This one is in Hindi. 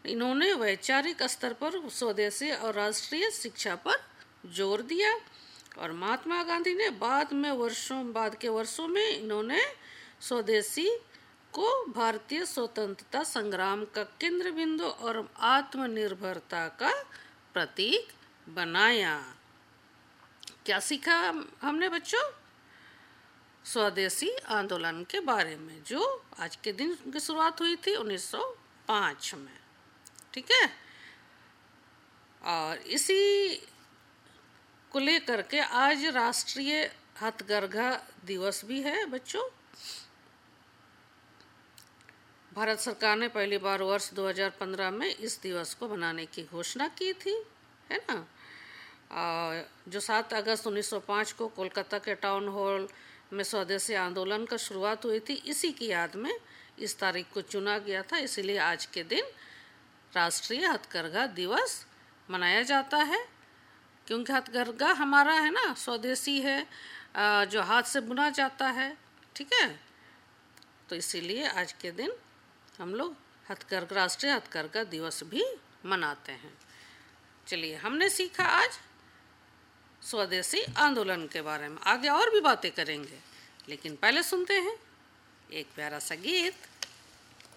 इन्होंने वैचारिक स्तर पर स्वदेशी और राष्ट्रीय शिक्षा पर जोर दिया। और महात्मा गांधी ने बाद के वर्षों में इन्होंने स्वदेशी को भारतीय स्वतंत्रता संग्राम का केंद्र बिंदु और आत्मनिर्भरता का प्रतीक बनाया। क्या सीखा हमने बच्चों? स्वदेशी आंदोलन के बारे में, जो आज के दिन की शुरुआत हुई थी 1905 में। ठीक है, और इसी को लेकर के आज राष्ट्रीय हथकरघा दिवस भी है बच्चों। भारत सरकार ने पहली बार वर्ष 2015 में इस दिवस को मनाने की घोषणा की थी, है ना। जो 7 अगस्त 1905 को कोलकाता के टाउन हॉल में स्वदेशी आंदोलन का शुरुआत हुई थी, इसी की याद में इस तारीख को चुना गया था। इसीलिए आज के दिन राष्ट्रीय हथकरघा दिवस मनाया जाता है, क्योंकि हथकरघा हमारा है ना, स्वदेशी है, जो हाथ से बुना जाता है। ठीक है, तो इसीलिए आज के दिन हम लोग राष्ट्रीय हथकरघा दिवस भी मनाते हैं। चलिए, हमने सीखा आज स्वदेशी आंदोलन के बारे में। आगे और भी बातें करेंगे, लेकिन पहले सुनते हैं एक प्यारा सा गीत।